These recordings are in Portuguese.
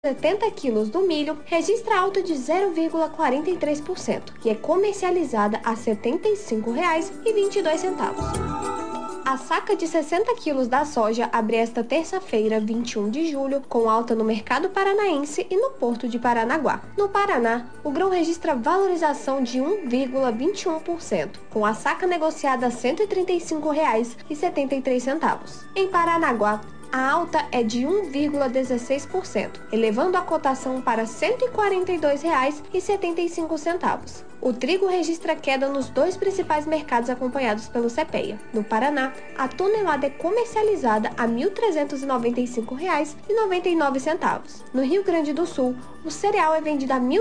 70 quilos do milho registra alta de 0,43% e é comercializada a R$ 75,22. A saca de 60 quilos da soja abre esta terça-feira, 21 de julho, com alta no mercado paranaense e no porto de Paranaguá. No Paraná, o grão registra valorização de 1,21%, com a saca negociada a R$ 135,73. Em Paranaguá, a alta é de 1,16%, elevando a cotação para R$ 142,75. O trigo registra queda nos dois principais mercados acompanhados pelo CPEA. No Paraná, a tonelada é comercializada a R$ 1.395,99. No Rio Grande do Sul, o cereal é vendido a R$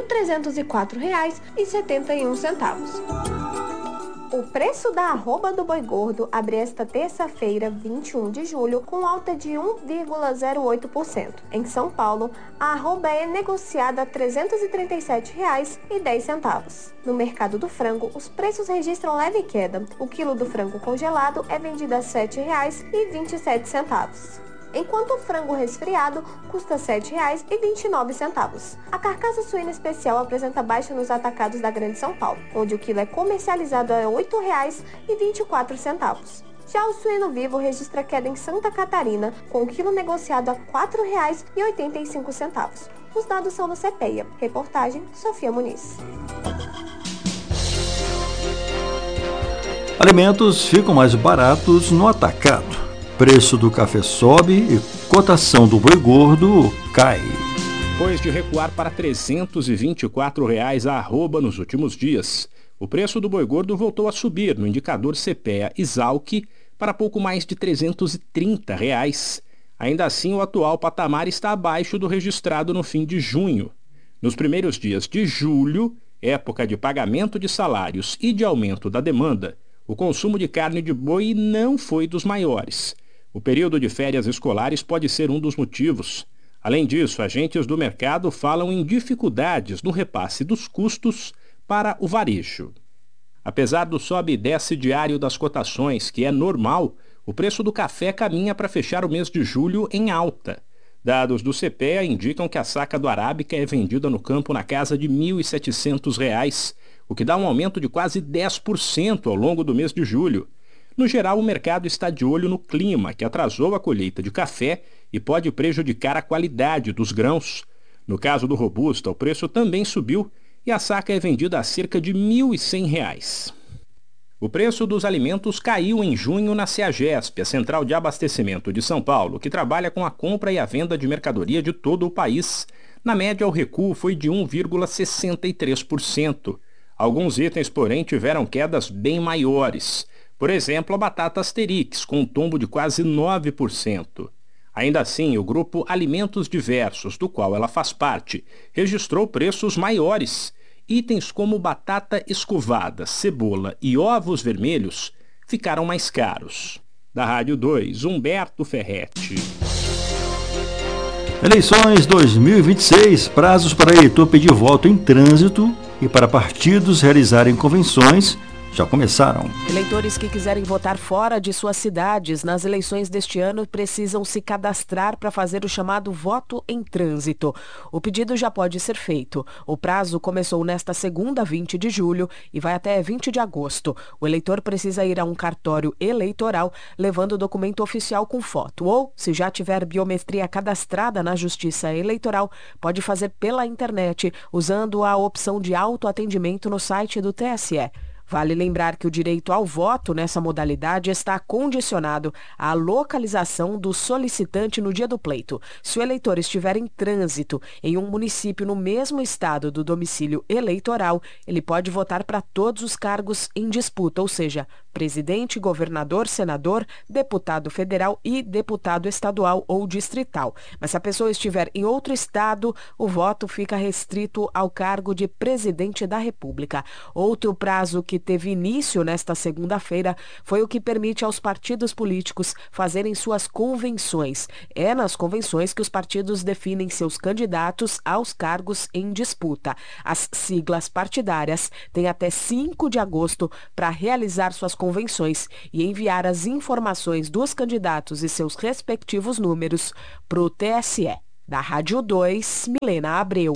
1.304,71. O preço da arroba do boi gordo abre esta terça-feira, 21 de julho, com alta de 1,08%. Em São Paulo, a arroba é negociada a R$ 337,10. No mercado do frango, os preços registram leve queda. O quilo do frango congelado é vendido a R$ 7,27. Enquanto o frango resfriado custa R$ 7,29. A carcaça suína especial apresenta baixa nos atacados da Grande São Paulo, onde o quilo é comercializado a R$ 8,24. Já o suíno vivo registra queda em Santa Catarina, com o quilo negociado a R$ 4,85. Os dados são do CPEA. Reportagem Sofia Muniz. Alimentos ficam mais baratos no atacado. Preço do café sobe e cotação do boi gordo cai. Depois de recuar para R$ 324 a arroba nos últimos dias, o preço do boi gordo voltou a subir no indicador CPEA-Esalq para pouco mais de R$ 330. Ainda assim, o atual patamar está abaixo do registrado no fim de junho. Nos primeiros dias de julho, época de pagamento de salários e de aumento da demanda, o consumo de carne de boi não foi dos maiores. O período de férias escolares pode ser um dos motivos. Além disso, agentes do mercado falam em dificuldades no repasse dos custos para o varejo. Apesar do sobe e desce diário das cotações, que é normal, o preço do café caminha para fechar o mês de julho em alta. Dados do CPEA indicam que a saca do Arábica é vendida no campo na casa de R$ 1.700, o que dá um aumento de quase 10% ao longo do mês de julho. No geral, o mercado está de olho no clima, que atrasou a colheita de café e pode prejudicar a qualidade dos grãos. No caso do Robusta, o preço também subiu e a saca é vendida a cerca de R$ 1.100. O preço dos alimentos caiu em junho na CEAGESP, a Central de Abastecimento de São Paulo, que trabalha com a compra e a venda de mercadoria de todo o país. Na média, o recuo foi de 1,63%. Alguns itens, porém, tiveram quedas bem maiores. Por exemplo, a batata Asterix, com um tombo de quase 9%. Ainda assim, o grupo Alimentos Diversos, do qual ela faz parte, registrou preços maiores. Itens como batata escovada, cebola e ovos vermelhos ficaram mais caros. Da Rádio 2, Humberto Ferretti. Eleições 2026, prazos para eleitor pedir voto em trânsito e para partidos realizarem convenções já começaram. Eleitores que quiserem votar fora de suas cidades nas eleições deste ano precisam se cadastrar para fazer o chamado voto em trânsito. O pedido já pode ser feito. O prazo começou nesta segunda, 20 de julho, e vai até 20 de agosto. O eleitor precisa ir a um cartório eleitoral levando o documento oficial com foto. Ou, se já tiver biometria cadastrada na Justiça Eleitoral, pode fazer pela internet, usando a opção de autoatendimento no site do TSE. Vale lembrar que o direito ao voto nessa modalidade está condicionado à localização do solicitante no dia do pleito. Se o eleitor estiver em trânsito em um município no mesmo estado do domicílio eleitoral, ele pode votar para todos os cargos em disputa, ou seja, presidente, governador, senador, deputado federal e deputado estadual ou distrital. Mas se a pessoa estiver em outro estado, o voto fica restrito ao cargo de presidente da República. Outro prazo que teve início nesta segunda-feira foi o que permite aos partidos políticos fazerem suas convenções. É nas convenções que os partidos definem seus candidatos aos cargos em disputa. As siglas partidárias têm até 5 de agosto para realizar suas convenções e enviar as informações dos candidatos e seus respectivos números para o TSE. Da Rádio 2, Milena Abreu.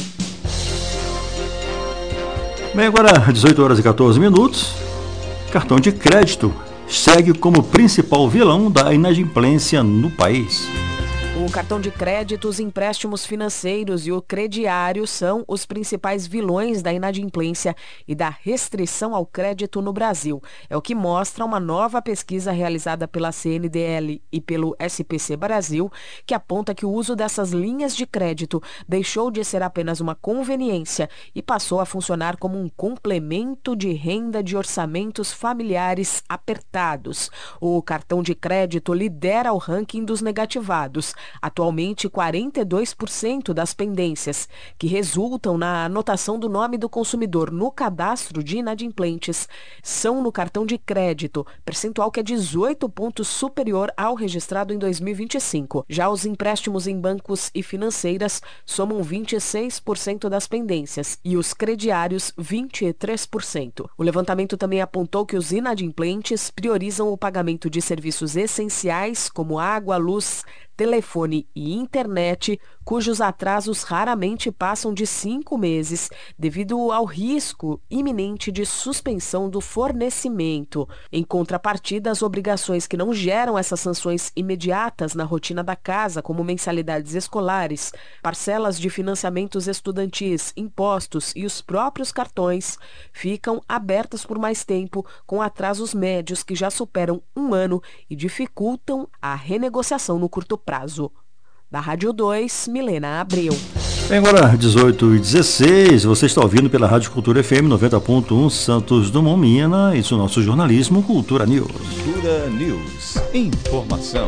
Bem, agora 18 horas e 14 minutos. Cartão de crédito segue como principal vilão da inadimplência no país. O cartão de crédito, os empréstimos financeiros e o crediário são os principais vilões da inadimplência e da restrição ao crédito no Brasil. É o que mostra uma nova pesquisa realizada pela CNDL e pelo SPC Brasil, que aponta que o uso dessas linhas de crédito deixou de ser apenas uma conveniência e passou a funcionar como um complemento de renda de orçamentos familiares apertados. O cartão de crédito lidera o ranking dos negativados. Atualmente, 42% das pendências que resultam na anotação do nome do consumidor no cadastro de inadimplentes são no cartão de crédito, percentual que é 18 pontos superior ao registrado em 2025. Já os empréstimos em bancos e financeiras somam 26% das pendências e os crediários 23%. O levantamento também apontou que os inadimplentes priorizam o pagamento de serviços essenciais como água, luz, telefone e internet, cujos atrasos raramente passam de 5 meses, devido ao risco iminente de suspensão do fornecimento. Em contrapartida, as obrigações que não geram essas sanções imediatas na rotina da casa, como mensalidades escolares, parcelas de financiamentos estudantis, impostos e os próprios cartões, ficam abertas por mais tempo, com atrasos médios que já superam 1 ano e dificultam a renegociação no curto prazo. Da Rádio 2, Milena Abreu. Bem, agora 18h16, você está ouvindo pela Rádio Cultura FM 90.1 Santos Dumont, Minas, isso é o nosso jornalismo Cultura News. Cultura News. Informação.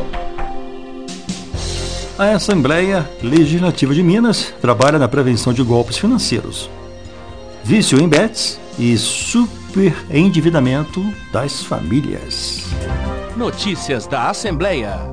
A Assembleia Legislativa de Minas trabalha na prevenção de golpes financeiros, vício em bets e superendividamento das famílias. Notícias da Assembleia.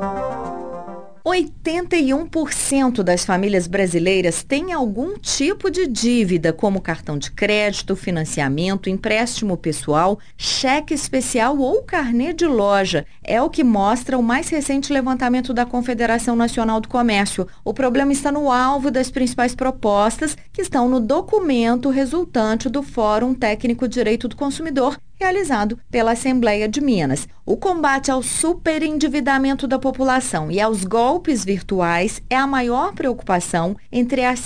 81% das famílias brasileiras têm algum tipo de dívida, como cartão de crédito, financiamento, empréstimo pessoal, cheque especial ou carnê de loja. É o que mostra o mais recente levantamento da Confederação Nacional do Comércio. O problema está no alvo das principais propostas que estão no documento resultante do Fórum Técnico Direito do Consumidor, realizado pela Assembleia de Minas. O combate ao superendividamento da população e aos golpes virtuais é a maior preocupação entre as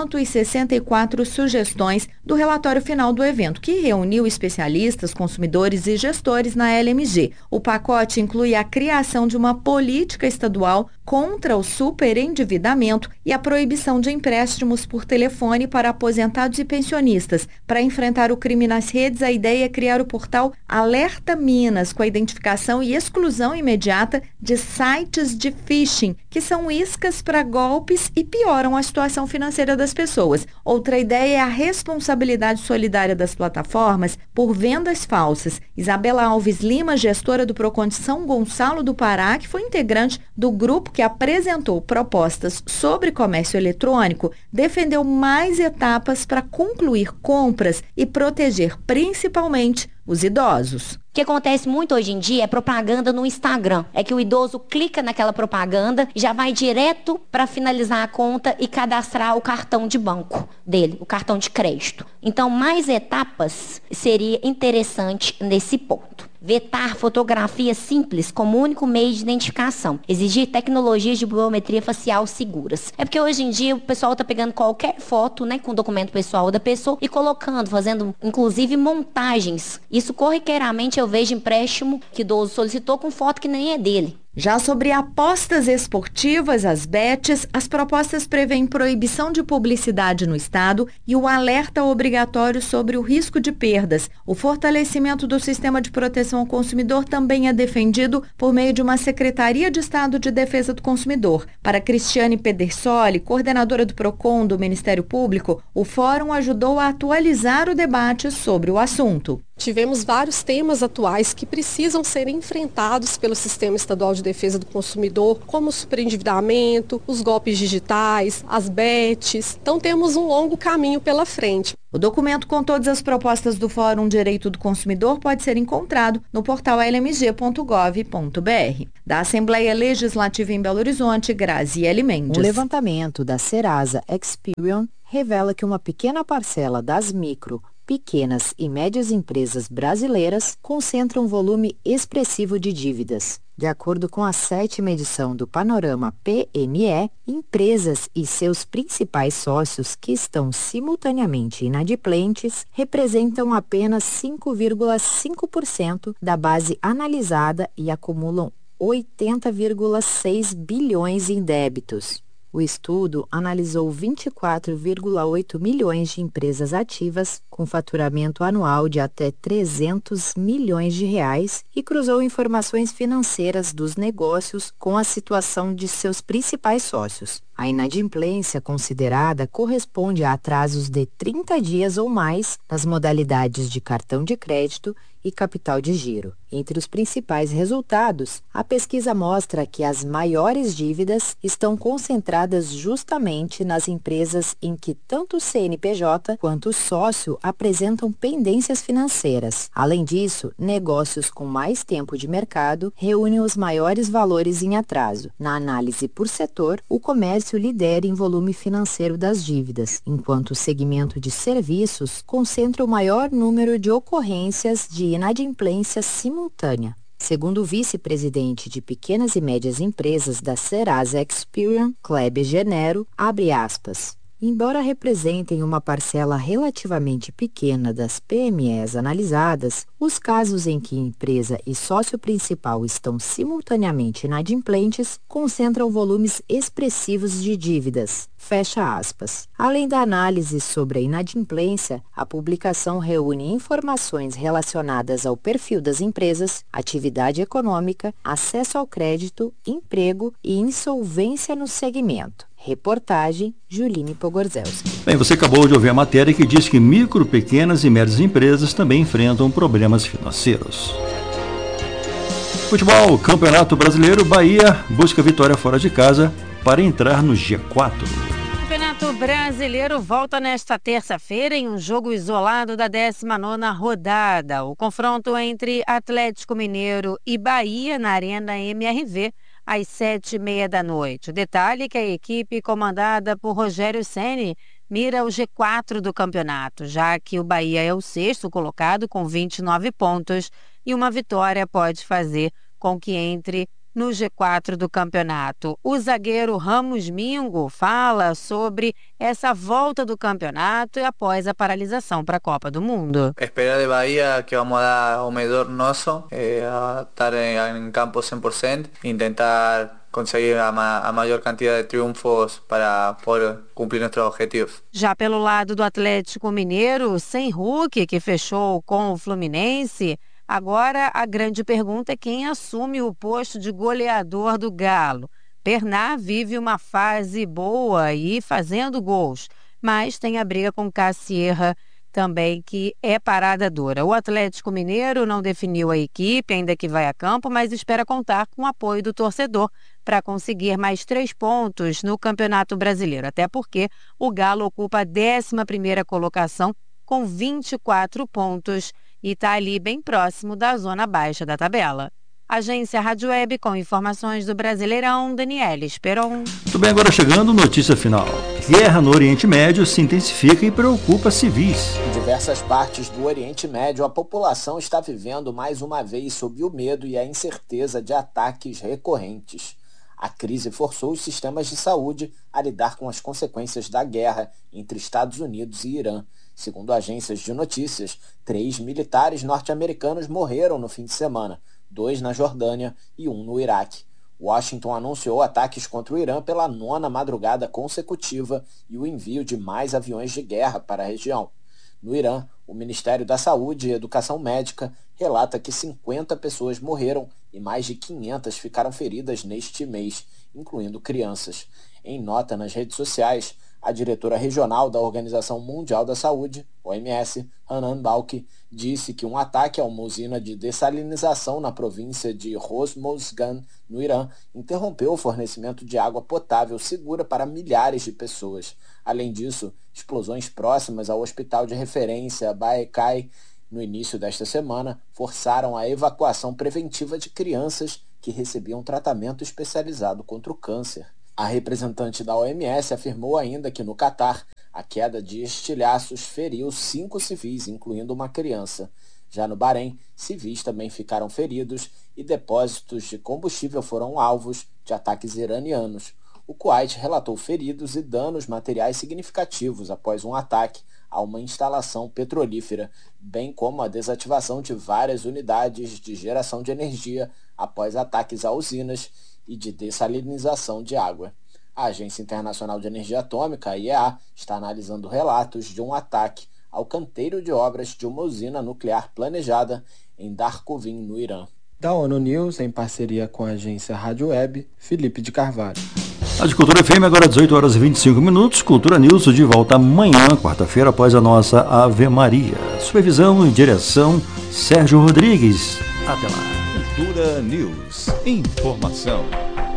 164 sugestões do relatório final do evento, que reuniu especialistas, consumidores e gestores na LMG. O pacote inclui a criação de uma política estadual contra o superendividamento e a proibição de empréstimos por telefone para aposentados e pensionistas. Para enfrentar o crime nas redes, a ideia é criar o portal Alerta Minas, com a identificação e exclusão imediata de sites de phishing, que são iscas para golpes e pioram a situação financeira das pessoas. Outra ideia é a responsabilidade solidária das plataformas por vendas falsas. Isabela Alves Lima, gestora do Procon de São Gonçalo do Pará, que foi integrante do grupo que apresentou propostas sobre comércio eletrônico, defendeu mais etapas para concluir compras e proteger principalmente os idosos. O que acontece muito hoje em dia é propaganda no Instagram. É que o idoso clica naquela propaganda, já vai direto para finalizar a conta e cadastrar o cartão de banco dele, o cartão de crédito. Então, mais etapas seria interessante nesse ponto. Vetar fotografias simples como único meio de identificação. Exigir tecnologias de biometria facial seguras. É porque hoje em dia o pessoal está pegando qualquer foto, né, com o documento pessoal da pessoa e colocando, fazendo inclusive montagens. Isso corriqueiramente eu vejo empréstimo que o idoso solicitou com foto que nem é dele. Já sobre apostas esportivas, as bets, as propostas prevêem proibição de publicidade no Estado e o alerta obrigatório sobre o risco de perdas. O fortalecimento do sistema de proteção ao consumidor também é defendido por meio de uma Secretaria de Estado de Defesa do Consumidor. Para Cristiane Pedersoli, coordenadora do Procon do Ministério Público, o Fórum ajudou a atualizar o debate sobre o assunto. Tivemos vários temas atuais que precisam ser enfrentados pelo Sistema Estadual de Defesa do Consumidor, como o superendividamento, os golpes digitais, as bets. Então temos um longo caminho pela frente. O documento com todas as propostas do Fórum Direito do Consumidor pode ser encontrado no portal lmg.gov.br. Da Assembleia Legislativa em Belo Horizonte, Graziele Mendes. Um levantamento da Serasa Experian revela que uma pequena parcela das micro, pequenas e médias empresas brasileiras concentram um volume expressivo de dívidas. De acordo com a 7ª edição do Panorama PME, empresas e seus principais sócios que estão simultaneamente inadimplentes representam apenas 5,5% da base analisada e acumulam 80,6 bilhões em débitos. O estudo analisou 24,8 milhões de empresas ativas com faturamento anual de até 300 milhões de reais e cruzou informações financeiras dos negócios com a situação de seus principais sócios. A inadimplência considerada corresponde a atrasos de 30 dias ou mais nas modalidades de cartão de crédito e capital de giro. Entre os principais resultados, a pesquisa mostra que as maiores dívidas estão concentradas justamente nas empresas em que tanto o CNPJ quanto o sócio apresentam pendências financeiras. Além disso, negócios com mais tempo de mercado reúnem os maiores valores em atraso. Na análise por setor, o comércio lidera em volume financeiro das dívidas, enquanto o segmento de serviços concentra o maior número de ocorrências de inadimplência simultânea. Segundo o vice-presidente de pequenas e médias empresas da Serasa Experian, Kleber Genero, abre aspas, embora representem uma parcela relativamente pequena das PMEs analisadas, os casos em que empresa e sócio principal estão simultaneamente inadimplentes concentram volumes expressivos de dívidas. Fecha aspas. Além da análise sobre a inadimplência, a publicação reúne informações relacionadas ao perfil das empresas, atividade econômica, acesso ao crédito, emprego e insolvência no segmento. Reportagem, Juline Pogorzelski. Bem, você acabou de ouvir a matéria que diz que micro, pequenas e médias empresas também enfrentam problemas financeiros. Futebol, Campeonato Brasileiro, Bahia busca vitória fora de casa para entrar no G4. O Campeonato Brasileiro volta nesta terça-feira em um jogo isolado da 19ª rodada. O confronto entre Atlético Mineiro e Bahia na Arena MRV às 7h30 da noite. O detalhe é que a equipe comandada por Rogério Ceni mira o G4 do campeonato, já que o Bahia é o 6º colocado com 29 pontos e uma vitória pode fazer com que entre no G4 do campeonato. O zagueiro Ramos Mingo fala sobre essa volta do campeonato e após a paralisação para a Copa do Mundo. Esperar de Bahia que vamos dar o melhor nosso, estar em campo 100%, tentar conseguir a maior quantidade de triunfos para poder cumprir nossos objetivos. Já pelo lado do Atlético Mineiro, sem Hulk, que fechou com o Fluminense, agora a grande pergunta é quem assume o posto de goleador do Galo. Bernard vive uma fase boa e fazendo gols, mas tem a briga com Cassierra também, que é parada dura. O Atlético Mineiro não definiu a equipe, ainda que vai a campo, mas espera contar com o apoio do torcedor para conseguir mais 3 pontos no Campeonato Brasileiro, até porque o Galo ocupa a 11ª colocação com 24 pontos e está ali bem próximo da zona baixa da tabela. Agência Rádio Web com informações do Brasileirão, Daniela Esperon. Muito bem, agora chegando, notícia final. Guerra no Oriente Médio se intensifica e preocupa civis. Em diversas partes do Oriente Médio, a população está vivendo mais uma vez sob o medo e a incerteza de ataques recorrentes. A crise forçou os sistemas de saúde a lidar com as consequências da guerra entre Estados Unidos e Irã. Segundo agências de notícias, 3 militares norte-americanos morreram no fim de semana, 2 na Jordânia e 1 no Iraque. Washington anunciou ataques contra o Irã pela 9ª madrugada consecutiva e o envio de mais aviões de guerra para a região. No Irã, o Ministério da Saúde e Educação Médica relata que 50 pessoas morreram e mais de 500 ficaram feridas neste mês, incluindo crianças. Em nota nas redes sociais, A diretora regional da Organização Mundial da Saúde, OMS, Hanan Balki, disse que um ataque a uma usina de dessalinização na província de Hormozgan, no Irã, interrompeu o fornecimento de água potável segura para milhares de pessoas. Além disso, explosões próximas ao hospital de referência Baekai, no início desta semana, forçaram a evacuação preventiva de crianças que recebiam tratamento especializado contra o câncer. A representante da OMS afirmou ainda que no Catar, a queda de estilhaços feriu 5 civis, incluindo uma criança. Já no Bahrein, civis também ficaram feridos e depósitos de combustível foram alvos de ataques iranianos. O Kuwait relatou feridos e danos materiais significativos após um ataque a uma instalação petrolífera, bem como a desativação de várias unidades de geração de energia após ataques a usinas e de dessalinização de água. A Agência Internacional de Energia Atômica, a IEA, está analisando relatos de um ataque ao canteiro de obras de uma usina nuclear planejada em Darkovin, no Irã. Da ONU News, em parceria com a agência Rádio Web, Felipe de Carvalho. Rádio Cultura FM, agora 18 horas e 25 minutos. Cultura News de volta amanhã, quarta-feira, após a nossa Ave Maria. Supervisão e direção, Sérgio Rodrigues. Até lá. Cultura News. Informação.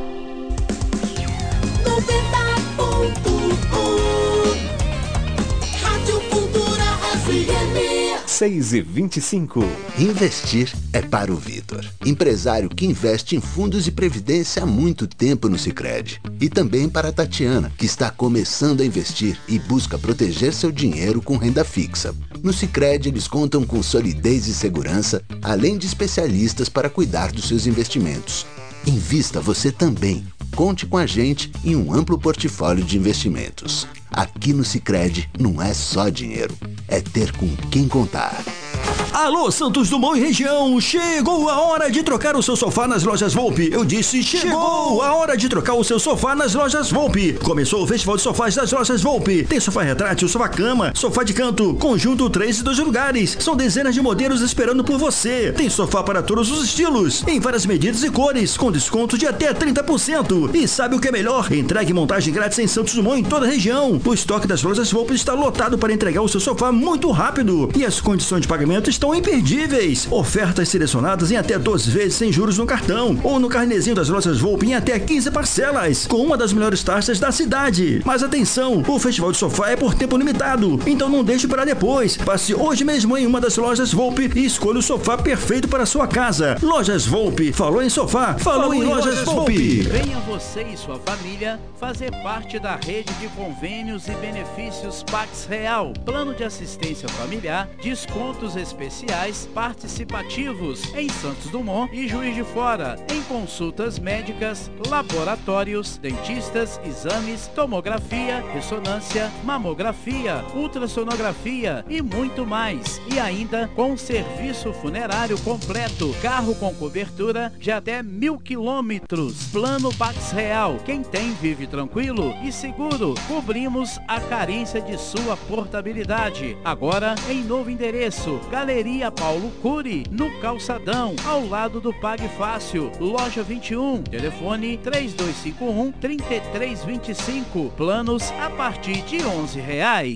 6h25. Investir é para o Vitor, empresário que investe em fundos e previdência há muito tempo no Sicredi. E também para a Tatiana, que está começando a investir e busca proteger seu dinheiro com renda fixa. No Sicredi, eles contam com solidez e segurança, além de especialistas para cuidar dos seus investimentos. Invista você também. Conte com a gente em um amplo portfólio de investimentos. Aqui no Sicredi não é só dinheiro, é ter com quem contar. Alô, Santos Dumont e região, chegou a hora de trocar o seu sofá nas lojas Volpe. Eu disse, chegou a hora de trocar o seu sofá nas lojas Volpe. Começou o Festival de Sofás das lojas Volpe. Tem sofá retrátil, sofá cama, sofá de canto, conjunto 3 e 2 lugares. São dezenas de modelos esperando por você. Tem sofá para todos os estilos, em várias medidas e cores, com desconto de até 30%. E sabe o que é melhor? Entregue e montagem grátis em Santos Dumont, em toda a região. O estoque das lojas Volpe está lotado para entregar o seu sofá muito rápido. E as condições de pagamento estão imperdíveis. Ofertas selecionadas em até 12 vezes sem juros no cartão ou no carnezinho das lojas Volpe em até 15 parcelas, com uma das melhores taxas da cidade. Mas atenção, o Festival de Sofá é por tempo limitado, então não deixe para depois. Passe hoje mesmo em uma das lojas Volpe e escolha o sofá perfeito para a sua casa. Lojas Volpe. Falou em sofá, falou em lojas Volpe. Venha você e sua família fazer parte da rede de convênios e benefícios Pax Real. Plano de assistência familiar, descontos especiais participativos em Santos Dumont e Juiz de Fora, em consultas médicas, laboratórios, dentistas, exames, tomografia, ressonância, mamografia, ultrassonografia e muito mais. E ainda com serviço funerário completo, carro com cobertura de até 1.000 quilômetros. Plano Pax Real. Quem tem vive tranquilo e seguro. Cobrimos a carência de sua portabilidade. Agora em novo endereço, Galeria Paulo Cury, no Calçadão, ao lado do Pague Fácil, loja 21, telefone 3251-3325, planos a partir de R$11.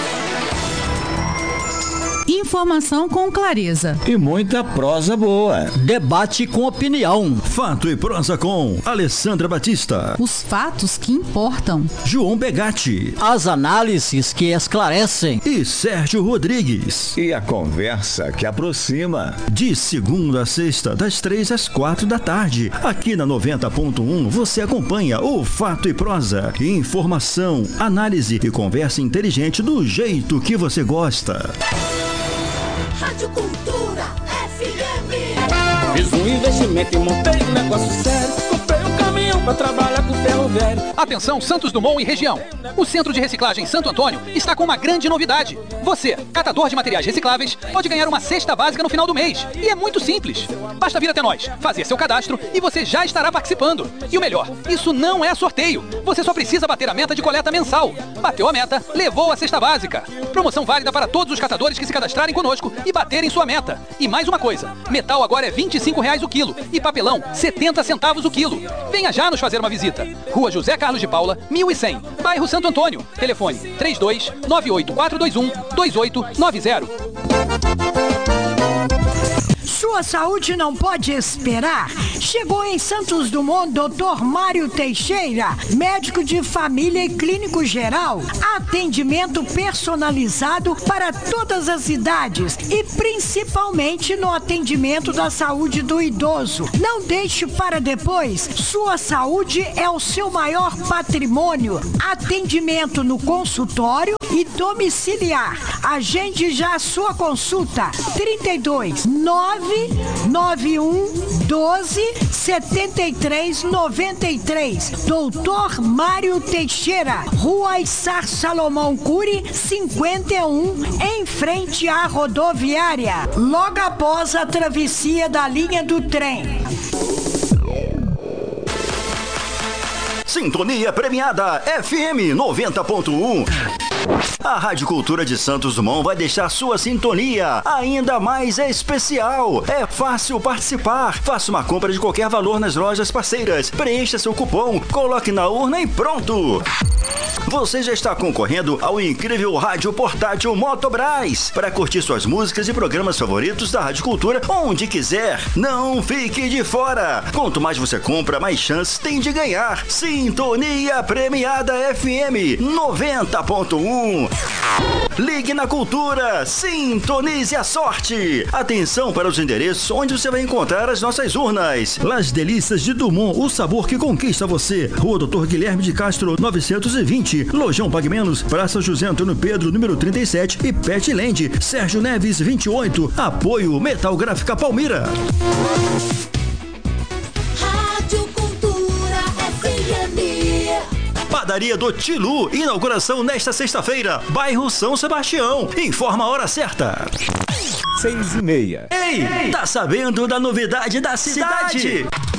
Informação com clareza. E muita prosa boa. Debate com opinião. Fato e prosa com Alessandra Batista. Os fatos que importam. João Begatti. As análises que esclarecem. E Sérgio Rodrigues. E a conversa que aproxima. De segunda a sexta, das 3 às 4 da tarde. Aqui na 90.1 você acompanha o Fato e Prosa. Informação, análise e conversa inteligente do jeito que você gosta. Rádio Cultura FM. Fiz um investimento e montei um negócio sério. Comprei um caminhão pra trabalhar com ferro velho. Atenção Santos Dumont e região. O Centro de Reciclagem Santo Antônio está com uma grande novidade. Você, catador de materiais recicláveis, pode ganhar uma cesta básica no final do mês. E é muito simples. Basta vir até nós, fazer seu cadastro e você já estará participando. E o melhor, isso não é sorteio. Você só precisa bater a meta de coleta mensal. Bateu a meta, levou a cesta básica. Promoção válida para todos os catadores que se cadastrarem conosco e baterem sua meta. E mais uma coisa, metal agora é R$25 o quilo e papelão 70 centavos o quilo. Venha já já nos fazer uma visita. Rua José Carlos de Paula, 1100, bairro Santo Antônio. Telefone 32-98421-2890. Sua saúde não pode esperar. Chegou em Santos Dumont Dr. Mário Teixeira, médico de família e clínico geral. Atendimento personalizado para todas as idades e principalmente no atendimento da saúde do idoso. Não deixe para depois. Sua saúde é o seu maior patrimônio. Atendimento no consultório e domiciliar. Agende já a sua consulta. 32-991-12-73-93. Doutor Mário Teixeira, Rua Issar Salomão Cury, 51, em frente à rodoviária, logo após a travessia da linha do trem. Sintonia premiada FM 90.1. A Rádio Cultura de Santos Dumont vai deixar sua sintonia ainda mais especial. É fácil participar. Faça uma compra de qualquer valor nas lojas parceiras. Preencha seu cupom, coloque na urna e pronto. Você já está concorrendo ao incrível rádio portátil Motobras para curtir suas músicas e programas favoritos da Rádio Cultura onde quiser. Não fique de fora. Quanto mais você compra, mais chances tem de ganhar. Sintonia premiada FM 90.1. Ligue na Cultura, sintonize a sorte. Atenção para os endereços onde você vai encontrar as nossas urnas. Las Delícias de Dumont, o sabor que conquista você. Rua Dr. Guilherme de Castro, 920. Lojão Pague Menos, Praça José Antônio Pedro, número 37 e Petland, Sérgio Neves, 28. Apoio Metal Gráfica Palmira. Rádio Cultura FM. Padaria do Tilu, inauguração nesta sexta-feira, bairro São Sebastião. Informa a hora certa. 6:30. Ei, tá sabendo da novidade da cidade?